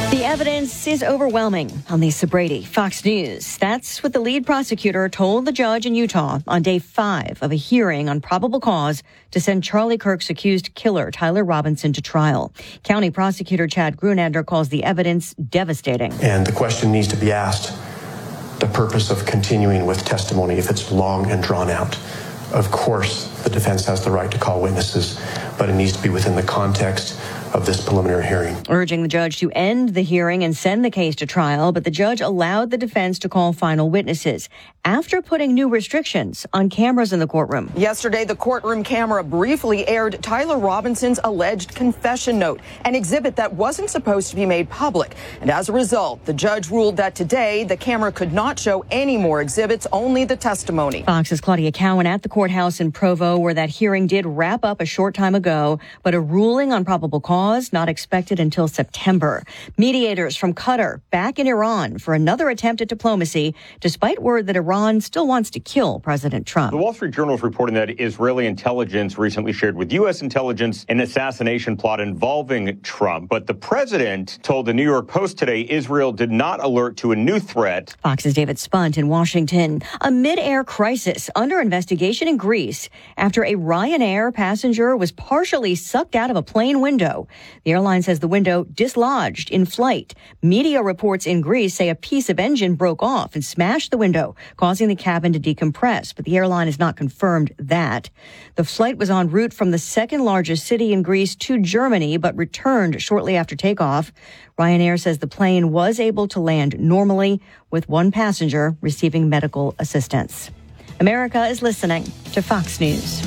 The evidence is overwhelming. I'm Lisa Brady, Fox News. That's what the lead prosecutor told the judge in Utah on day 5 of a hearing on probable cause to send Charlie Kirk's accused killer, Tyler Robinson, to trial. County prosecutor Chad Grunander calls the evidence devastating. And the question needs to be asked, the purpose of continuing with testimony if it's long and drawn out. Of course, the defense has the right to call witnesses, but it needs to be within the context of this preliminary hearing. Urging the judge to end the hearing and send the case to trial, but the judge allowed the defense to call final witnesses after putting new restrictions on cameras in the courtroom. Yesterday, the courtroom camera briefly aired Tyler Robinson's alleged confession note, an exhibit that wasn't supposed to be made public. And as a result, the judge ruled that today the camera could not show any more exhibits, only the testimony. Fox's Claudia Cowan at the courthouse in Provo, where that hearing did wrap up a short time ago, but a ruling on probable cause not expected until September. Mediators from Qatar back in Iran for another attempt at diplomacy, despite word that Iran still wants to kill President Trump. The Wall Street Journal is reporting that Israeli intelligence recently shared with U.S. intelligence an assassination plot involving Trump. But the president told the New York Post today Israel did not alert to a new threat. Fox's David Spunt in Washington. A mid-air crisis under investigation in Greece after a Ryanair passenger was partially sucked out of a plane window. The airline says the window dislodged in flight. Media reports in Greece say a piece of engine broke off and smashed the window, causing the cabin to decompress, but the airline has not confirmed that. The flight was en route from the second largest city in Greece to Germany, but returned shortly after takeoff. Ryanair says the plane was able to land normally, with one passenger receiving medical assistance. America is listening to Fox News.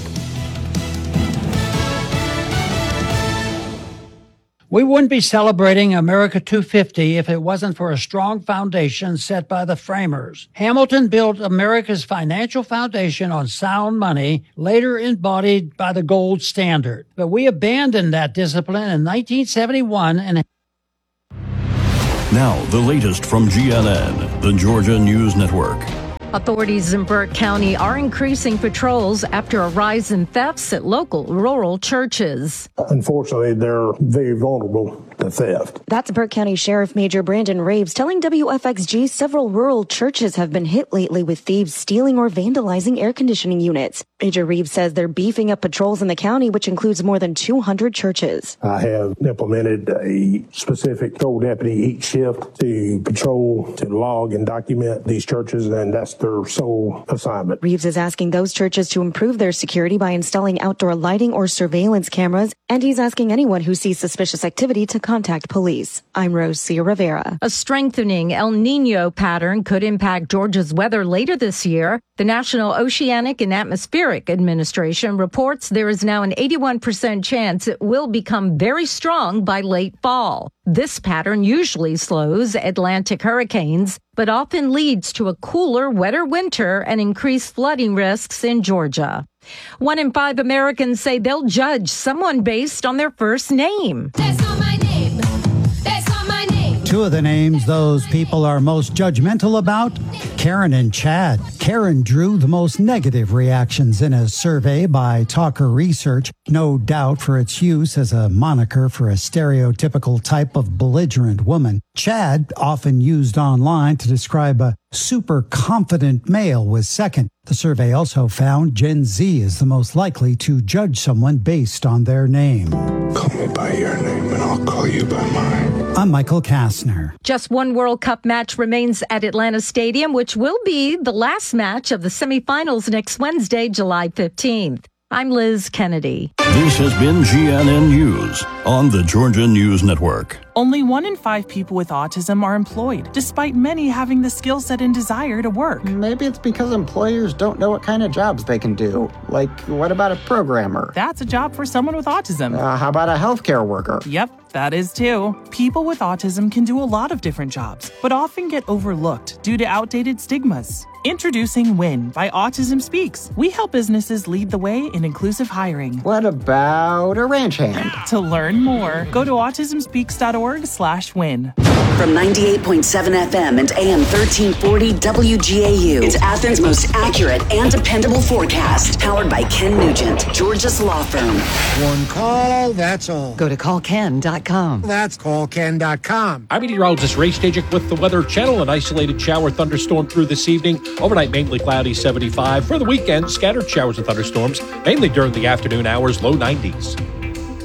We wouldn't be celebrating America 250 if it wasn't for a strong foundation set by the framers. Hamilton built America's financial foundation on sound money, later embodied by the gold standard. But we abandoned that discipline in 1971 and now, the latest from GNN, the Georgia News Network. Authorities in Burke County are increasing patrols after a rise in thefts at local rural churches. Unfortunately, they're very vulnerable to theft. That's Burke County Sheriff Major Brandon Raves telling WFXG several rural churches have been hit lately with thieves stealing or vandalizing air conditioning units. Major Reeves says they're beefing up patrols in the county, which includes more than 200 churches. I have implemented a specific patrol deputy each shift to patrol, to log and document these churches, and that's their sole assignment. Reeves is asking those churches to improve their security by installing outdoor lighting or surveillance cameras, and he's asking anyone who sees suspicious activity to contact police. I'm Rosia Rivera. A strengthening El Nino pattern could impact Georgia's weather later this year. The National Oceanic and Atmospheric Administration reports there is now an 81% chance it will become very strong by late fall. This pattern usually slows Atlantic hurricanes, but often leads to a cooler, wetter winter and increased flooding risks in Georgia. 1 in 5 Americans say they'll judge someone based on their first name. That's not my name. That's not my name. 2 of the names those people are most judgmental about, Karen and Chad. Karen drew the most negative reactions in a survey by Talker Research, no doubt for its use as a moniker for a stereotypical type of belligerent woman. Chad, often used online to describe a super confident male, was second. The survey also found Gen Z is the most likely to judge someone based on their name. Call me by your name and I'll call you by mine. I'm Michael Kastner. Just one World Cup match remains at Atlanta Stadium, which will be the last match of the semifinals next Wednesday, July 15th. I'm Liz Kennedy. This has been GNN News on the Georgia News Network. Only 1 in 5 people with autism are employed, despite many having the skill set and desire to work. Maybe it's because employers don't know what kind of jobs they can do. Like, what about a programmer? That's a job for someone with autism. How about a healthcare worker? Yep, that is too. People with autism can do a lot of different jobs, but often get overlooked due to outdated stigmas. Introducing WIN by Autism Speaks. We help businesses lead the way in inclusive hiring. What about a ranch hand? To learn more, go to autismspeaks.org georgiasolafirm.org/win. From 98.7 FM and AM 1340 WGAU, it's Athens' most accurate and dependable forecast. Powered by Ken Nugent, Georgia's law firm. One call, that's all. Go to callken.com. That's callken.com. I'm meteorologist Ray Stajic with the Weather Channel. An isolated shower thunderstorm through this evening. Overnight, mainly cloudy, 75. For the weekend, scattered showers and thunderstorms, mainly during the afternoon hours, low 90s.